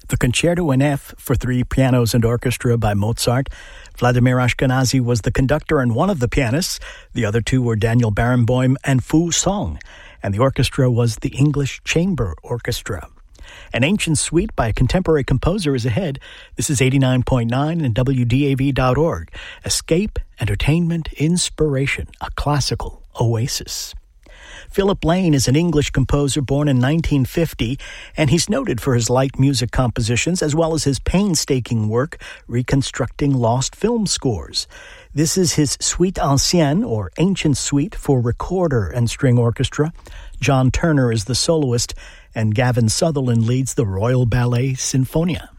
The Concerto in F for three pianos and orchestra by Mozart. Vladimir Ashkenazy was the conductor and one of the pianists. The other two were Daniel Barenboim and Fu Song. And the orchestra was the English Chamber Orchestra. An ancient suite by a contemporary composer is ahead. This is 89.9 and WDAV.org. Escape, entertainment, inspiration, a classical oasis. Philip Lane is an English composer born in 1950, and he's noted for his light music compositions as well as his painstaking work reconstructing lost film scores. This is his Suite Ancienne, or Ancient Suite, for recorder and string orchestra. John Turner is the soloist, and Gavin Sutherland leads the Royal Ballet Sinfonia.